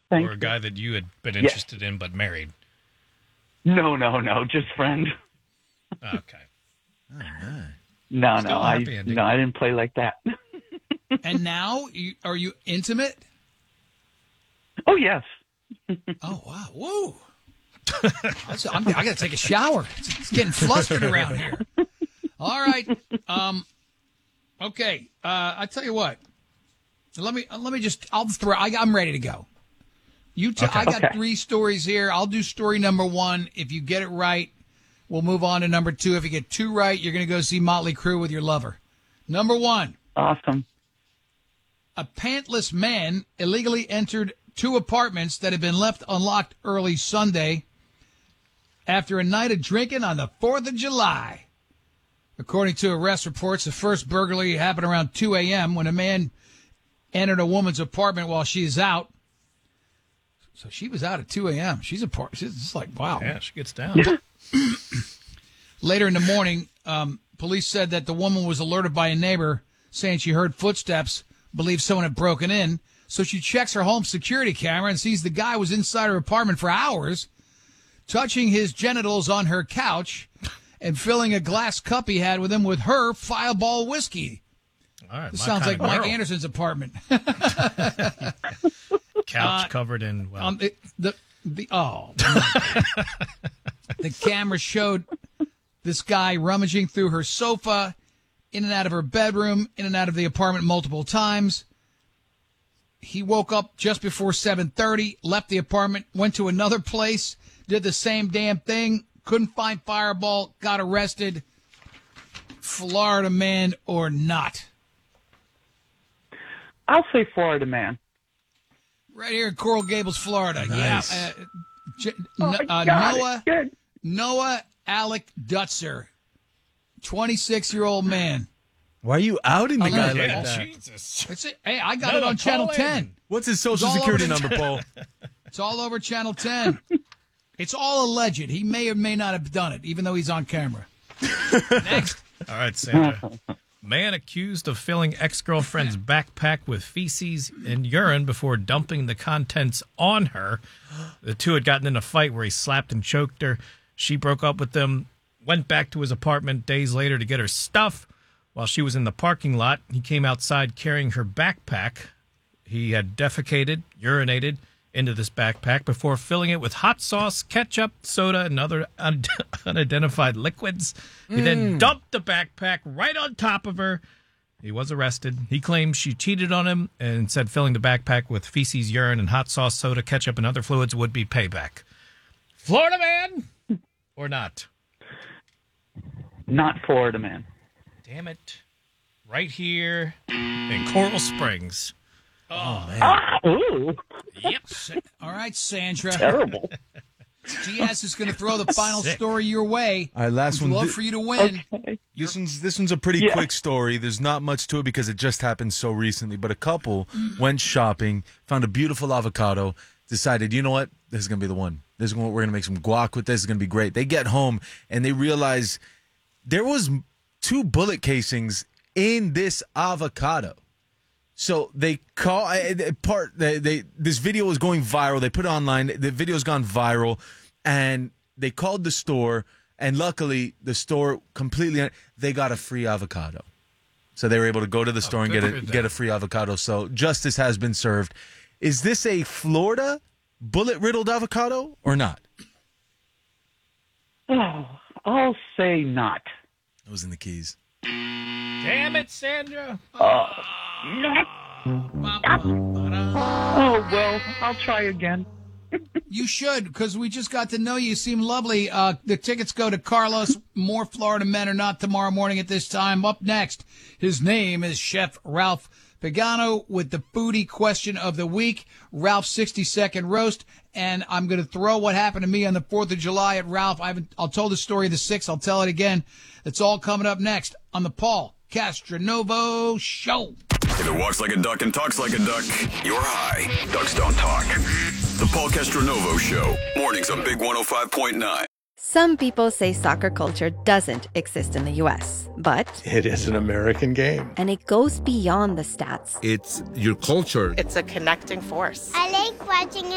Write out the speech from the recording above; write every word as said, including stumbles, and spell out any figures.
Thank or a you. guy that you had been Yes. interested in but married? No, no, no, just friend. Okay. Oh, nice. No, Still no, a I happy ending. no, I didn't play like that. And now, you, are you intimate? Oh yes. Oh, wow. Whoa. That's- I'm, I got to take a shower. It's, it's getting flustered around here. All right. Um, okay. Uh, I tell you what. Let me let me just. I'll throw. I, I'm ready to go. You. T- Okay. I got Okay. three stories here. I'll do story number one. If you get it right, we'll move on to number two. If you get two right, you're going to go see Motley Crue with your lover. Number one. Awesome. A pantless man illegally entered two apartments that had been left unlocked early Sunday after a night of drinking on the fourth of July. According to arrest reports, the first burglary happened around two a.m. when a man entered a woman's apartment while she is out. So she was out at two a.m. She's a part. She's just like, wow. Yeah, she gets down. Later in the morning, um, police said that the woman was alerted by a neighbor saying she heard footsteps, believed someone had broken in. So she checks her home security camera and sees the guy was inside her apartment for hours, touching his genitals on her couch and filling a glass cup he had with him with her Fireball whiskey. All right. This my sounds kind like of Mike girl. Anderson's apartment. Couch Uh, covered in, well, Um, it, the the oh, the camera showed this guy rummaging through her sofa, in and out of her bedroom, in and out of the apartment multiple times. He woke up just before seven thirty, left the apartment, went to another place, did the same damn thing, couldn't find Fireball, got arrested. Florida man or not? I'll say Florida man. Right here in Coral Gables, Florida. Nice. Yeah. Uh, J- Oh, N- I uh, got it. Noah Good. Noah Alec Dutzer, twenty-six-year-old man. Why are you outing the I guy love like it. that? Jesus. It's it. Hey, I got it Noah, on Channel call in. ten. What's his social all security over the- number, Paul? It's all over Channel ten. It's all alleged. He may or may not have done it, even though he's on camera. Next. All right, Sandra. Man accused of filling ex-girlfriend's backpack with feces and urine before dumping the contents on her. The two had gotten in a fight where he slapped and choked her. She broke up with him, went back to his apartment days later to get her stuff. While she was in the parking lot, he came outside carrying her backpack. He had defecated, urinated into this backpack before filling it with hot sauce, ketchup, soda, and other un- unidentified liquids. He then dumped the backpack right on top of her. He was arrested. He claimed she cheated on him and said filling the backpack with feces, urine, and hot sauce, soda, ketchup, and other fluids would be payback. Florida man or not? Not Florida man. Damn it. Right here in Coral Springs. Ah, ooh, Yep. All right, Sandra. terrible. Diaz is going to throw the final Sick. story your way. All right, last We'd one. love Th- for you to win. Okay. This one's this one's a pretty Yeah. quick story. There's not much to it because it just happened so recently. But a couple went shopping, found a beautiful avocado, decided, you know what, this is gonna be the one. This is gonna, we're gonna make some guac with this. It's gonna be great. They get home and they realize there was two bullet casings in this avocado. So they call uh, part. They, they this video was going viral. They put it online. The video's gone viral, and they called the store. And luckily, the store completely they got a free avocado. So they were able to go to the store and good get for a them. get a free avocado. So justice has been served. Is this a Florida bullet riddled avocado or not? Oh, I'll say not. It was in the Keys. Damn it, Sandra. Not. Oh well, I'll try again. You should, because we just got to know you. You seem lovely. Uh, the tickets go to Carlos. More Florida men or not tomorrow morning at this time. Up next, his name is Chef Ralph Pagano with the foodie question of the week. Ralph's sixty-second roast. And I'm going to throw what happened to me on the fourth of July at Ralph. I haven't, I'll tell the story of the sixth. I'll tell it again. It's all coming up next on the Paul Castronovo Show. If it walks like a duck and talks like a duck, you're high. Ducks don't talk. The Paul Castronovo Show. Mornings on Big one oh five point nine. Some people say soccer culture doesn't exist in the U S, but It is an American game. and it goes beyond the stats. It's your culture. It's a connecting force. I like watching